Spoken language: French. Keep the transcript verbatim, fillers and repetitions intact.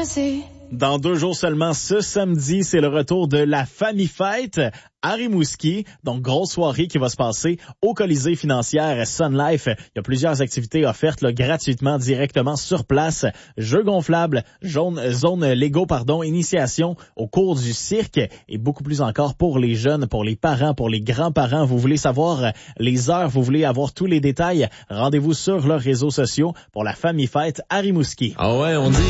stressé. Dans deux jours seulement, ce samedi, c'est le retour de la Famille Fête à Rimouski. Donc, grosse soirée qui va se passer au Colisée financière Sun Life. Il y a plusieurs activités offertes là, gratuitement, directement sur place. Jeux gonflables, zone, zone Lego, pardon, initiation au cours du cirque et beaucoup plus encore pour les jeunes, pour les parents, pour les grands-parents. Vous voulez savoir les heures, vous voulez avoir tous les détails, rendez-vous sur leurs réseaux sociaux pour la Famille Fête à Rimouski. Ah ouais, on dit...